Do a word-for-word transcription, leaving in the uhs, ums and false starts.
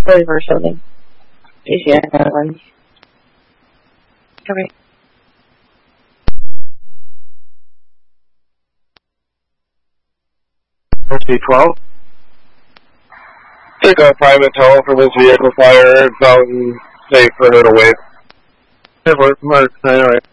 Sorry for something. Easy, I got one. Okay. fifty twelve. Take a private tow from this vehicle fire. It's out in safe for her to wait. Mark, Mark, alright.